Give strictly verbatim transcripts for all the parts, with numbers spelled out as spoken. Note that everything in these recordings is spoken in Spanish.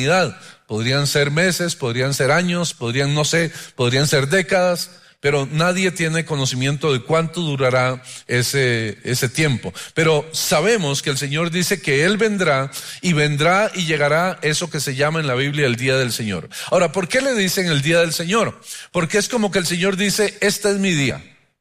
humanidad. Podrían ser meses, podrían ser años, podrían, no sé, podrían ser décadas, pero nadie tiene conocimiento de cuánto durará ese, ese tiempo. Pero sabemos que el Señor dice que Él vendrá y vendrá y llegará eso que se llama en la Biblia el día del Señor. Ahora, ¿por qué le dicen el día del Señor? Porque es como que el Señor dice, este es mi día.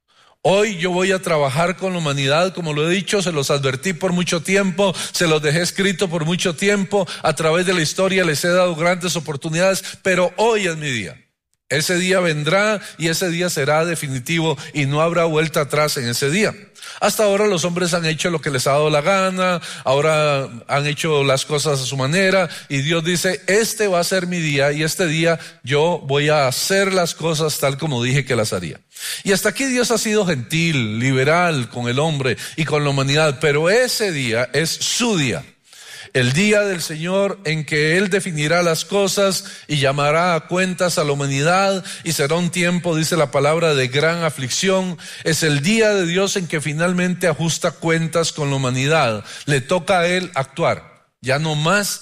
Hoy yo voy a trabajar con la humanidad, como lo he dicho, se los advertí por mucho tiempo, se los dejé escrito por mucho tiempo, a través de la historia les he dado grandes oportunidades, pero hoy es mi día. Ese día vendrá y ese día será definitivo y no habrá vuelta atrás en ese día. Hasta ahora los hombres han hecho lo que les ha dado la gana, ahora han hecho las cosas a su manera y Dios dice, este va a ser mi día y este día yo voy a hacer las cosas tal como dije que las haría. Y hasta aquí Dios ha sido gentil, liberal con el hombre y con la humanidad, pero ese día es su día. El día del Señor en que Él definirá las cosas y llamará a cuentas a la humanidad y será un tiempo, dice la palabra, de gran aflicción. Es el día de Dios en que finalmente ajusta cuentas con la humanidad. Le toca a Él actuar, ya no más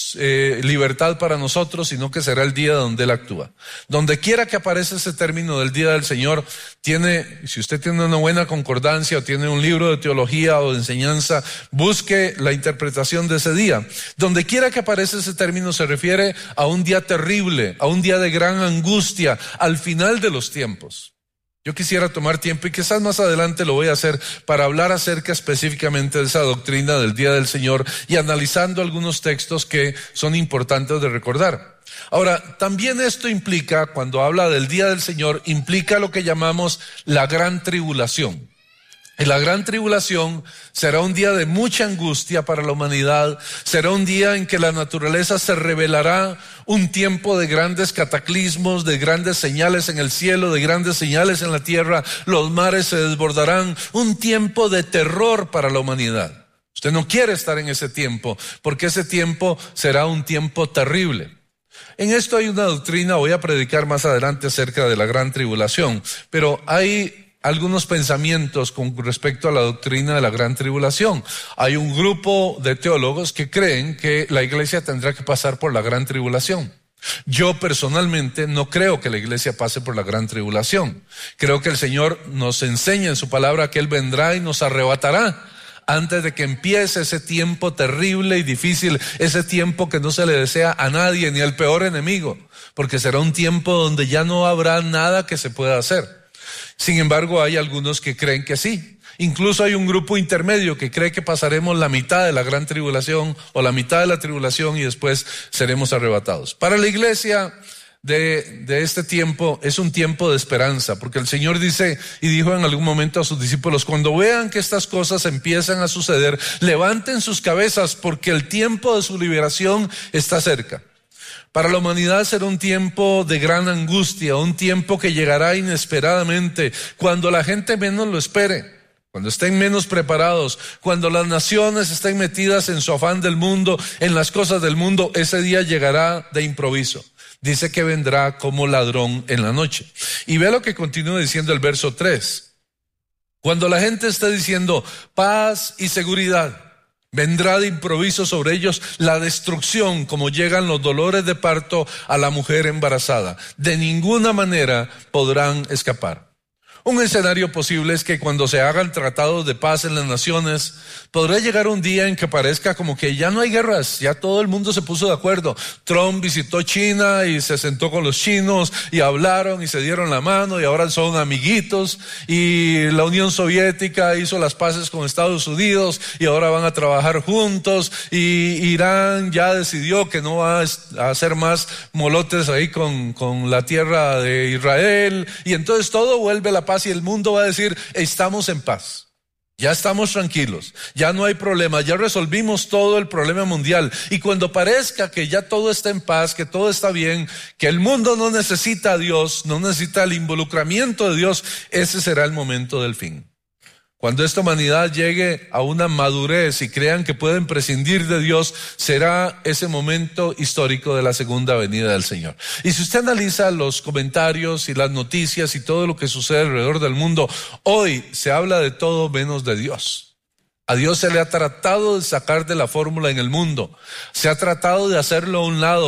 eh, libertad para nosotros, sino que será el día donde Él actúa. Donde quiera que aparece ese término del día del Señor, tiene, si usted tiene una buena concordancia o tiene un libro de teología o de enseñanza, busque la interpretación de ese día. Donde quiera que aparece ese término se refiere a un día terrible, a un día de gran angustia, al final de los tiempos. Yo quisiera tomar tiempo y quizás más adelante lo voy a hacer para hablar acerca específicamente de esa doctrina del día del Señor y analizando algunos textos que son importantes de recordar. Ahora, también esto implica, cuando habla del día del Señor, implica lo que llamamos la gran tribulación. Y la gran tribulación será un día de mucha angustia para la humanidad, será un día en que la naturaleza se revelará, un tiempo de grandes cataclismos, de grandes señales en el cielo, de grandes señales en la tierra, los mares se desbordarán, un tiempo de terror para la humanidad. Usted no quiere estar en ese tiempo, porque ese tiempo será un tiempo terrible. En esto hay una doctrina, voy a predicar más adelante acerca de la gran tribulación, pero hay algunos pensamientos con respecto a la doctrina de la gran tribulación. Hay un grupo de teólogos que creen que la iglesia tendrá que pasar por la gran tribulación. Yo personalmente no creo que la iglesia pase por la gran tribulación. Creo que el Señor nos enseña en su palabra que Él vendrá y nos arrebatará antes de que empiece ese tiempo terrible y difícil, ese tiempo que no se le desea a nadie ni al peor enemigo, porque será un tiempo donde ya no habrá nada que se pueda hacer. Sin embargo, hay algunos que creen que sí. Incluso hay un grupo intermedio que cree que pasaremos la mitad de la gran tribulación o la mitad de la tribulación y después seremos arrebatados. Para la iglesia de, de este tiempo es un tiempo de esperanza, porque el Señor dice y dijo en algún momento a sus discípulos, cuando vean que estas cosas empiezan a suceder, levanten sus cabezas porque el tiempo de su liberación está cerca. Para la humanidad será un tiempo de gran angustia, un tiempo que llegará inesperadamente, cuando la gente menos lo espere, cuando estén menos preparados, cuando las naciones estén metidas en su afán del mundo, en las cosas del mundo, ese día llegará de improviso. Dice que vendrá como ladrón en la noche. Y ve lo que continúa diciendo el verso tres. Cuando la gente esté diciendo paz y seguridad, vendrá de improviso sobre ellos la destrucción, como llegan los dolores de parto a la mujer embarazada. De ninguna manera podrán escapar. Un escenario posible es que cuando se hagan tratados de paz en las naciones, podrá llegar un día en que parezca como que ya no hay guerras, ya todo el mundo se puso de acuerdo. Trump visitó China y se sentó con los chinos y hablaron y se dieron la mano y ahora son amiguitos, y la Unión Soviética hizo las paces con Estados Unidos y ahora van a trabajar juntos, y Irán ya decidió que no va a hacer más molotes ahí con, con la tierra de Israel, y entonces todo vuelve a la paz y el mundo va a decir, estamos en paz, ya estamos tranquilos, ya no hay problema, ya resolvimos todo el problema mundial. Y cuando parezca que ya todo está en paz, que todo está bien, que el mundo no necesita a Dios, no necesita el involucramiento de Dios, ese será el momento del fin. Cuando esta humanidad llegue a una madurez y crean que pueden prescindir de Dios, será ese momento histórico de la segunda venida del Señor. Y si usted analiza los comentarios y las noticias y todo lo que sucede alrededor del mundo, hoy se habla de todo menos de Dios. A Dios se le ha tratado de sacar de la fórmula en el mundo, se ha tratado de hacerlo a un lado.